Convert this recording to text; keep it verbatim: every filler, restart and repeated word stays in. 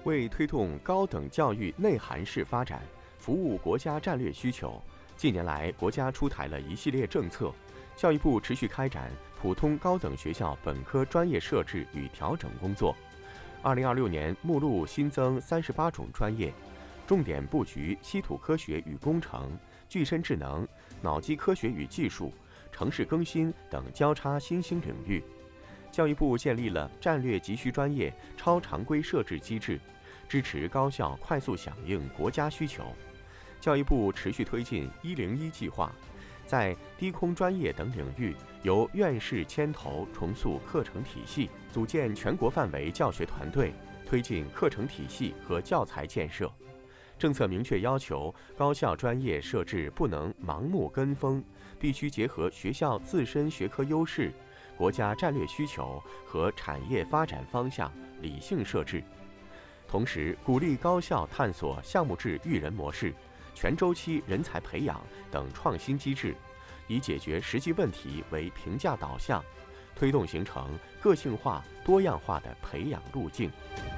为推动高等教育内涵式发展，服务国家战略需求，近年来国家出台了一系列政策，教育部持续开展普通高等学校本科专业设置与调整工作。二零二六年目录新增三十八种专业，重点布局稀土科学与工程、具身智能、脑机科学与技术、城市更新等交叉新兴领域。教育部建立了战略急需专业超常规设置机制，支持高校快速响应国家需求。教育部持续推进“一零一”计划，在低空专业等领域由院士牵头重塑课程体系，组建全国范围教学团队，推进课程体系和教材建设。政策明确要求，高校专业设置不能盲目跟风，必须结合学校自身学科优势、国家战略需求和产业发展方向，理性设置。同时，鼓励高校探索项目制育人模式、全周期人才培养等创新机制，以解决实际问题为评价导向，推动形成个性化、多样化的培养路径。